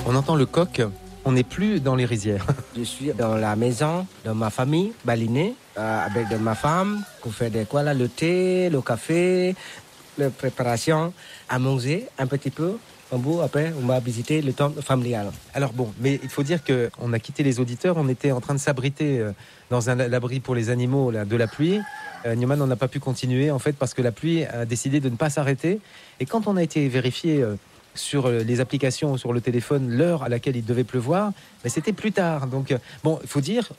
On entend le coq, on n'est plus dans les rizières. Je suis dans la maison de ma famille, balinée, avec de ma femme, qu'on fait le thé, le café, la préparation, à manger un petit peu. Un bout, après, on va visiter le temple familial. Alors bon, mais il faut dire qu'on a quitté les auditeurs, on était en train de s'abriter dans un abri pour les animaux là, de la pluie. Newman, on n'a pas pu continuer en fait parce que la pluie a décidé de ne pas s'arrêter. Et quand on a été vérifié sur les applications, sur le téléphone, l'heure à laquelle il devait pleuvoir, mais c'était plus tard. Donc bon, il faut dire,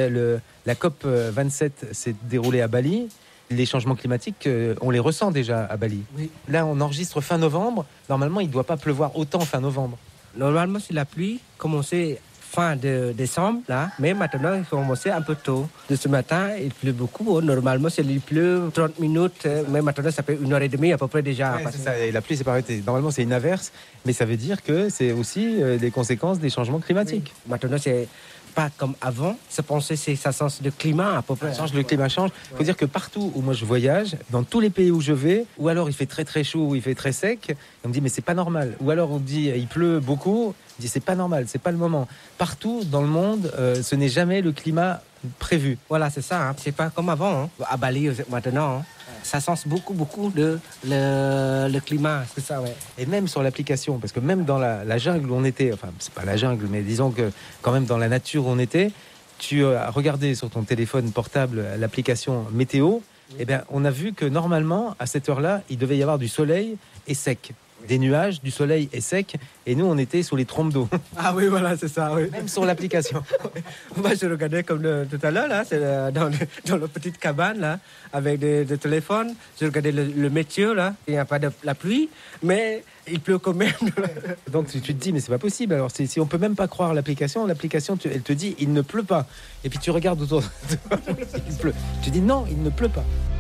la COP 27 s'est déroulée à Bali. Les changements climatiques, on les ressent déjà à Bali. Oui. Là, on enregistre fin novembre. Normalement, il ne doit pas pleuvoir autant fin novembre. Normalement, c'est la pluie commençait fin de décembre, là, mais maintenant, il faut commencer un peu tôt. De ce matin, il pleut beaucoup. Normalement, il pleut 30 minutes, mais maintenant, ça fait 1h30 à peu près déjà. Ouais, c'est ça. Et la pluie s'est pas arrêtée. Normalement, c'est une averse, mais ça veut dire que c'est aussi des conséquences des changements climatiques. Oui. Maintenant, c'est pas comme avant. Ça pensait que ça change le climat à peu près. Le climat change. Il faut dire que partout où moi je voyage, dans tous les pays où je vais, ou alors il fait très très chaud, ou il fait très sec, on me dit mais c'est pas normal. Ou alors on me dit il pleut beaucoup, on dit c'est pas normal, c'est pas le moment. Partout dans le monde, ce n'est jamais le climat prévu. Voilà, c'est ça. Hein. C'est pas comme avant. Hein. À Bali maintenant, hein. Ça change beaucoup de le climat. C'est ça, ouais. Et même sur l'application, parce que même dans la jungle où on était, enfin c'est pas la jungle, mais disons que quand même dans la nature où on était, tu as regardé sur ton téléphone portable l'application météo, et bien on a vu que normalement à cette heure-là, il devait y avoir du soleil et sec. Des nuages, du soleil et sec, et nous on était sous les trompes d'eau. Ah oui, voilà, c'est ça, oui. Même sur l'application. Moi je regardais comme tout à l'heure, là, c'est dans la petite cabane, là, avec des téléphones. Je regardais le météo, là, il n'y a pas de la pluie, mais il pleut quand même. Donc tu te dis, mais c'est pas possible. Alors si on peut même pas croire l'application, elle te dit, il ne pleut pas. Et puis tu regardes autour de toi, il pleut. Tu dis, non, il ne pleut pas.